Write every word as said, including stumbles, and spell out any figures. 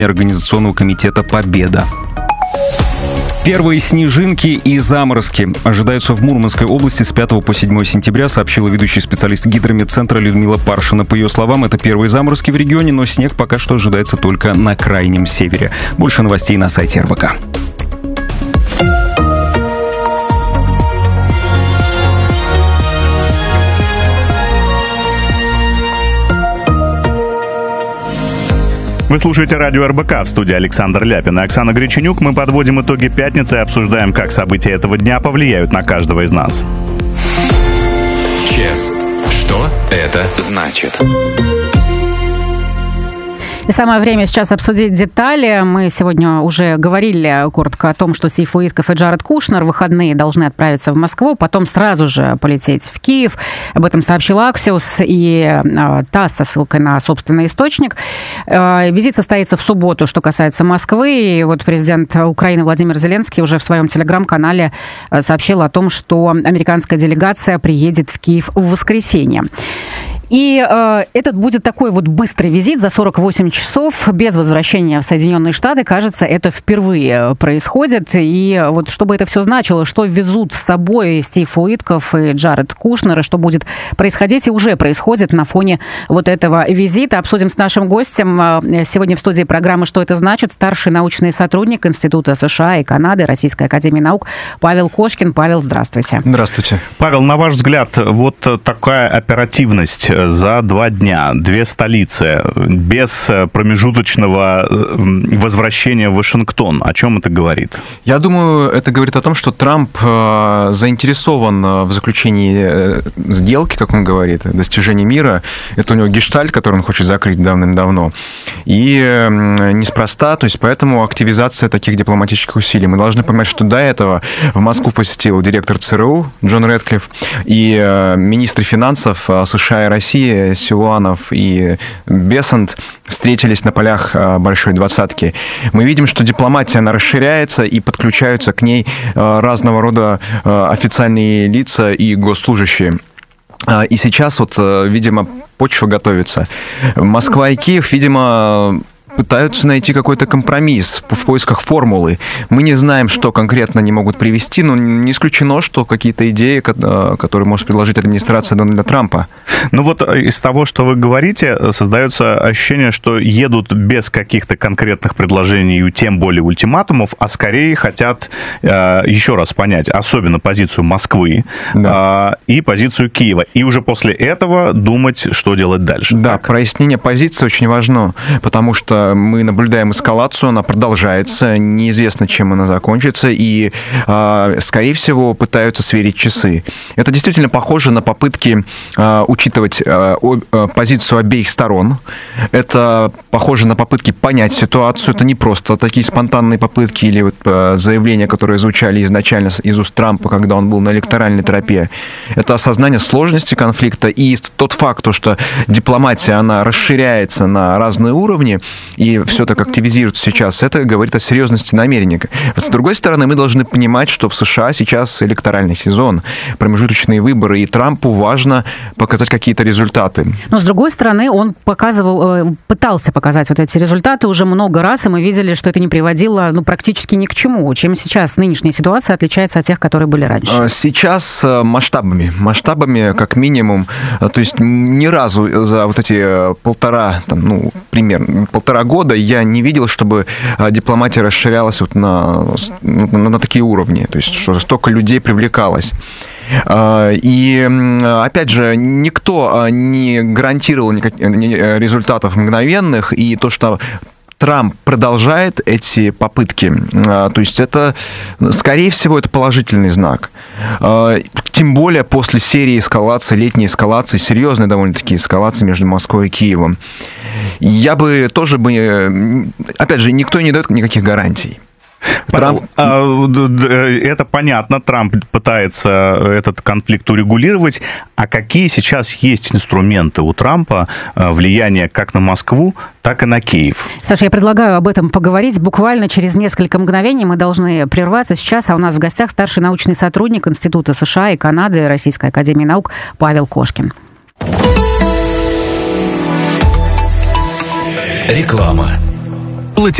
Организационного комитета «Победа». Первые снежинки и заморозки ожидаются в Мурманской области с пятого по седьмое сентября, сообщила ведущий специалист гидрометцентра Людмила Паршина. По ее словам, это первые заморозки в регионе, но снег пока что ожидается только на крайнем севере. Больше новостей на сайте эр бэ ка. Вы слушаете радио эр бэ ка, в студии Александр Ляпин и Оксана Греченюк. Мы подводим итоги пятницы и обсуждаем, как события этого дня повлияют на каждого из нас. ЧЕС. Что это значит? И самое время сейчас обсудить детали. Мы сегодня уже говорили коротко о том, что Стив Уитков и Джаред Кушнер в выходные должны отправиться в Москву, потом сразу же полететь в Киев. Об этом сообщил Axios и э, ТАСС со ссылкой на собственный источник. Э, визит состоится в субботу, что касается Москвы. И вот президент Украины Владимир Зеленский уже в своем телеграм-канале сообщил о том, что американская делегация приедет в Киев в воскресенье. И э, этот будет такой вот быстрый визит за сорок восемь часов без возвращения в Соединенные Штаты. Кажется, это впервые происходит. И вот чтобы это все значило, что везут с собой Стив Уитков и Джаред Кушнер, и что будет происходить и уже происходит на фоне вот этого визита, обсудим с нашим гостем. Сегодня в студии программы «Что это значит» старший научный сотрудник Института США и Канады Российской академии наук Павел Кошкин. Павел, здравствуйте. Здравствуйте. Павел, на ваш взгляд, вот такая оперативность за два дня, две столицы, без промежуточного возвращения в Вашингтон. О чем это говорит? Я думаю, это говорит о том, что Трамп э, заинтересован в заключении сделки, как он говорит, достижении мира. Это у него гештальт, который он хочет закрыть давным-давно. И э, неспроста, то есть поэтому активизация таких дипломатических усилий. Мы должны понимать, что до этого в Москву посетил директор ЦРУ Джон Рэдклифф и э, министры финансов США и России Силуанов и Бесант встретились на полях Большой Двадцатки. Мы видим, что дипломатия, она расширяется, и подключаются к ней разного рода официальные лица и госслужащие. И сейчас вот, видимо, почва готовится. Москва и Киев, видимо, пытаются найти какой-то компромисс в поисках формулы. Мы не знаем, что конкретно они могут привести, но не исключено, что какие-то идеи, которые может предложить администрация Дональда Трампа. Ну вот из того, что вы говорите, создается ощущение, что едут без каких-то конкретных предложений, и тем более ультиматумов, а скорее хотят э, еще раз понять, особенно позицию Москвы, да. э, и позицию Киева. И уже после этого думать, что делать дальше. Да, так? Прояснение позиции очень важно, потому что мы наблюдаем эскалацию, она продолжается, неизвестно, чем она закончится, и, э, скорее всего, пытаются сверить часы. Это действительно похоже на попытки э, учитывать э, э, позицию обеих сторон. Это похоже на попытки понять ситуацию. Это не просто такие спонтанные попытки или вот, э, заявления, которые звучали изначально из уст Трампа, когда он был на электоральной тропе. Это осознание сложности конфликта и тот факт, что дипломатия, она расширяется на разные уровни, и все так активизируется сейчас, это говорит о серьезности намерений. С другой стороны, мы должны понимать, что в США сейчас электоральный сезон, промежуточные выборы, и Трампу важно показать какие-то результаты. Но, с другой стороны, он показывал, пытался показать вот эти результаты уже много раз, и мы видели, что это не приводило ну, практически ни к чему. Чем сейчас нынешняя ситуация отличается от тех, которые были раньше? Сейчас масштабами. Масштабами, как минимум. То есть ни разу за вот эти полтора, там, ну, примерно, полтора года я не видел, чтобы дипломатия расширялась вот на, на, на такие уровни, то есть что столько людей привлекалось. И, опять же, никто не гарантировал никаких результатов мгновенных, и то, что Трамп продолжает эти попытки, то есть это, скорее всего, это положительный знак. Тем более после серии эскалаций, летней эскалации, серьезной довольно-таки эскалации между Москвой и Киевом. Я бы тоже бы... Опять же, никто не дает никаких гарантий. Трамп... Это понятно, Трамп пытается этот конфликт урегулировать. А какие сейчас есть инструменты у Трампа влияния как на Москву, так и на Киев? Саша, я предлагаю об этом поговорить буквально через несколько мгновений. Мы должны прерваться сейчас, а у нас в гостях старший научный сотрудник Института США и Канады Российской академии наук Павел Кошкин. Реклама.